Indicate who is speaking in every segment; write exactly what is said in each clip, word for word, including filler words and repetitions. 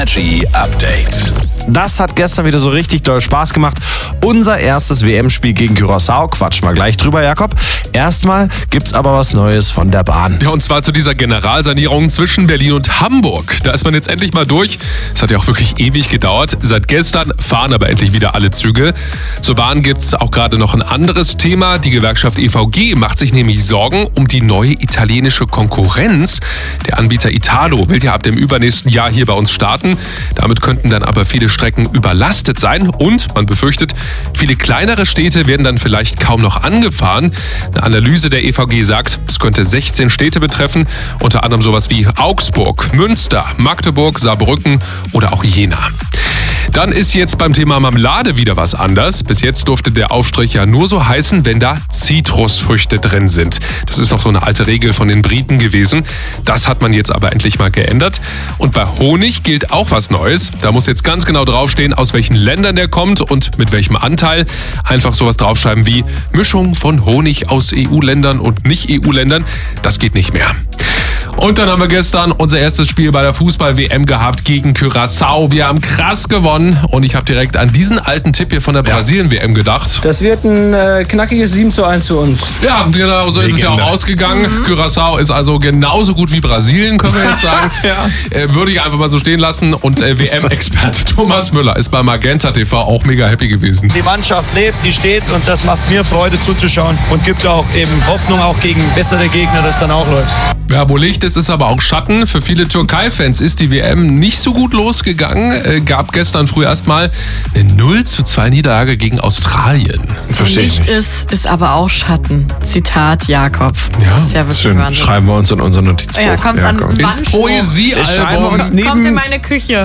Speaker 1: Energy Update.
Speaker 2: Das hat gestern wieder so richtig doll Spaß gemacht. Unser erstes W M-Spiel gegen Curaçao. Quatschen wir gleich drüber, Jakob. Erstmal gibt's aber was Neues von der Bahn.
Speaker 3: Ja, und zwar zu dieser Generalsanierung zwischen Berlin und Hamburg. Da ist man jetzt endlich mal durch. Es hat ja auch wirklich ewig gedauert. Seit gestern fahren aber endlich wieder alle Züge. Zur Bahn gibt's auch gerade noch ein anderes Thema. Die Gewerkschaft E V G macht sich nämlich Sorgen um die neue italienische Konkurrenz. Der Anbieter Italo will ja ab dem übernächsten Jahr hier bei uns starten. Damit könnten dann aber viele Strecken überlastet sein und man befürchtet, viele kleinere Städte werden dann vielleicht kaum noch angefahren. Eine Analyse der E V G sagt, es könnte sechzehn Städte betreffen, unter anderem sowas wie Augsburg, Münster, Magdeburg, Saarbrücken oder auch Jena. Dann ist jetzt beim Thema Marmelade wieder was anders. Bis jetzt durfte der Aufstrich ja nur so heißen, wenn da Zitrusfrüchte drin sind. Das ist noch so eine alte Regel von den Briten gewesen. Das hat man jetzt aber endlich mal geändert. Und bei Honig gilt auch was Neues. Da muss jetzt ganz genau draufstehen, aus welchen Ländern der kommt und mit welchem Anteil. Einfach sowas draufschreiben wie Mischung von Honig aus E U-Ländern und Nicht-E U-Ländern. Das geht nicht mehr. Und dann haben wir gestern unser erstes Spiel bei der Fußball-W M gehabt gegen Curaçao. Wir haben krass gewonnen und ich habe direkt an diesen alten Tipp hier von der Brasilien-W M gedacht.
Speaker 4: Das wird ein äh, knackiges sieben zu eins für uns.
Speaker 3: Ja, genau, so ist es ja auch ausgegangen. Mhm. Curaçao ist also genauso gut wie Brasilien, können wir jetzt sagen. ja. äh, würde ich einfach mal so stehen lassen. Und äh, W M-Experte Thomas Müller ist bei Magenta T V auch mega happy gewesen.
Speaker 5: Die Mannschaft lebt, die steht und das macht mir Freude zuzuschauen und gibt auch eben Hoffnung auch gegen bessere Gegner, dass dann auch läuft.
Speaker 3: Ja, wo Licht ist, ist aber auch Schatten. Für viele Türkei-Fans ist die W M nicht so gut losgegangen. Äh, gab gestern früh erstmal eine null zu zwei Niederlage gegen Australien.
Speaker 6: Verstehe ich nicht. Licht ist, ist aber auch Schatten. Zitat Jakob.
Speaker 2: Ja,
Speaker 6: das ist ja wirklich
Speaker 2: schön.
Speaker 6: Wahnsinn.
Speaker 2: Schreiben wir uns in unser Notizbuch.
Speaker 6: Ja, kommt an
Speaker 3: ins Poesiealbum.
Speaker 6: Kommt in meine Küche.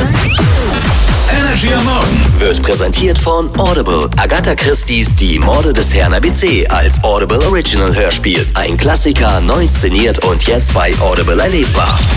Speaker 1: Energy am Morgen wird präsentiert von Audible. Agatha Christie's Die Morde des Herrn A B C als Audible Original Hörspiel. Ein Klassiker, neu inszeniert und jetzt bei Audible erlebbar.